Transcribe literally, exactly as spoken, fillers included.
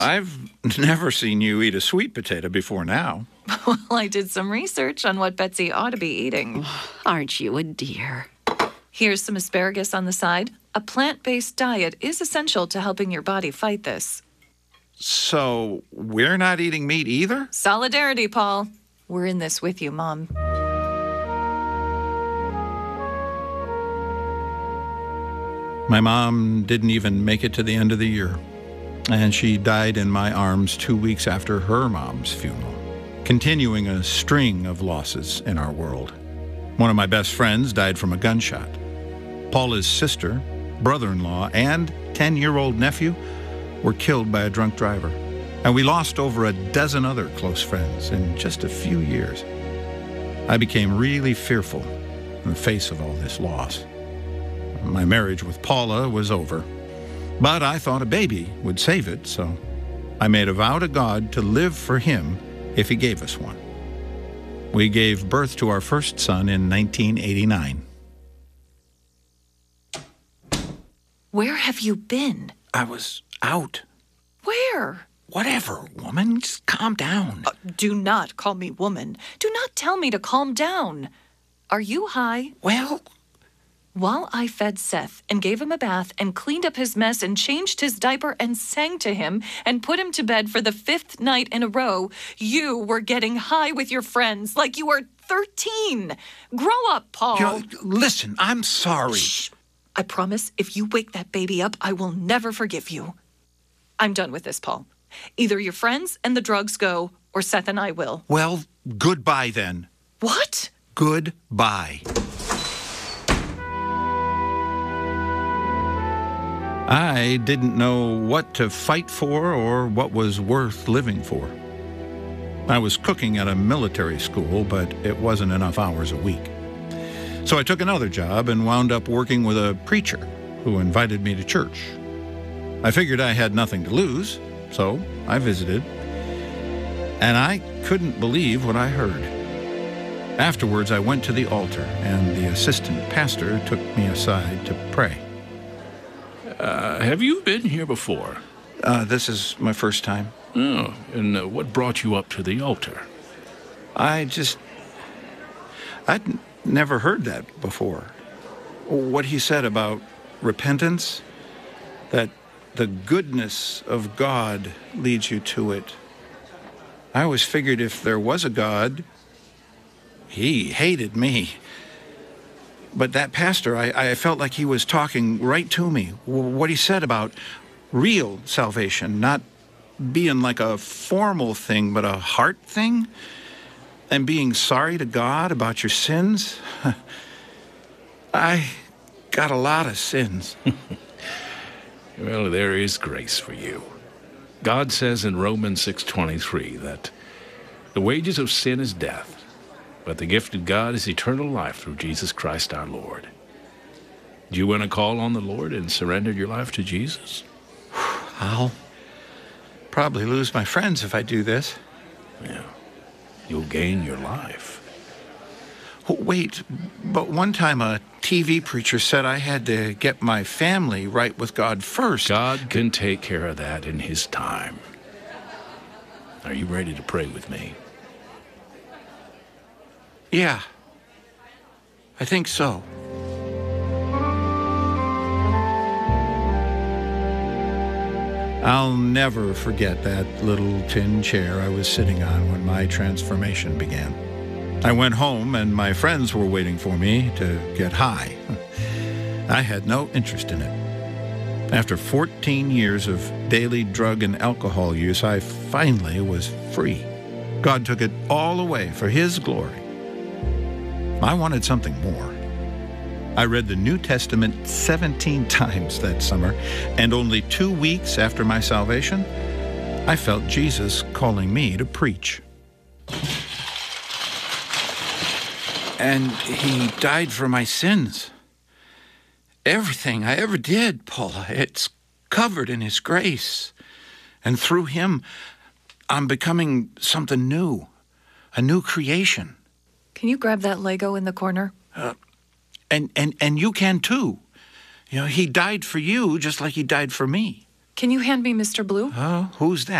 I've never seen you eat a sweet potato before now. Well, I did some research on what Betsy ought to be eating. Aren't you a dear? Here's some asparagus on the side. A plant-based diet is essential to helping your body fight this. So, we're not eating meat either? Solidarity, Paul. We're in this with you, Mom. My mom didn't even make it to the end of the year, and she died in my arms two weeks after her mom's funeral, continuing a string of losses in our world. One of my best friends died from a gunshot. Paula's sister, brother-in-law, and ten-year-old nephew were killed by a drunk driver, and we lost over a dozen other close friends in just a few years. I became really fearful in the face of all this loss. My marriage with Paula was over, but I thought a baby would save it, so I made a vow to God to live for him if he gave us one. We gave birth to our first son in nineteen eighty-nine. Where have you been? I was out. Where? Whatever, woman. Just calm down. Uh, do not call me woman. Do not tell me to calm down. Are you high? Well... While I fed Seth and gave him a bath and cleaned up his mess and changed his diaper and sang to him and put him to bed for the fifth night in a row, you were getting high with your friends like you were thirteen. Grow up, Paul. You know, listen, I'm sorry. Shh. I promise if you wake that baby up, I will never forgive you. I'm done with this, Paul. Either your friends and the drugs go, or Seth and I will. Well, goodbye then. What? Goodbye. I didn't know what to fight for or what was worth living for. I was cooking at a military school, but it wasn't enough hours a week. So I took another job and wound up working with a preacher who invited me to church. I figured I had nothing to lose, so I visited, and I couldn't believe what I heard. Afterwards, I went to the altar, and the assistant pastor took me aside to pray. Uh, have you been here before? Uh, this is my first time. Oh, and uh, what brought you up to the altar? I just... I'd n- never heard that before. What he said about repentance, that the goodness of God leads you to it. I always figured if there was a God, he hated me. But that pastor, I, I felt like he was talking right to me. What he said about real salvation, not being like a formal thing, but a heart thing, and being sorry to God about your sins. I got a lot of sins. Well, there is grace for you. God says in Romans six twenty-three that the wages of sin is death, but the gift of God is eternal life through Jesus Christ our Lord. Do you want to call on the Lord and surrender your life to Jesus? I'll probably lose my friends if I do this. Yeah, you'll gain your life. Wait, but one time a T V preacher said I had to get my family right with God first. God can take care of that in his time. Are you ready to pray with me? Yeah, I think so. I'll never forget that little tin chair I was sitting on when my transformation began. I went home and my friends were waiting for me to get high. I had no interest in it. After fourteen years of daily drug and alcohol use, I finally was free. God took it all away for his glory. I wanted something more. I read the New Testament seventeen times that summer, and only two weeks after my salvation, I felt Jesus calling me to preach. And he died for my sins. Everything I ever did, Paula, it's covered in his grace. And through him, I'm becoming something new, a new creation. Can you grab that Lego in the corner? Uh, and, and, and you can too. You know, he died for you just like he died for me. Can you hand me Mister Blue? Oh, who's that?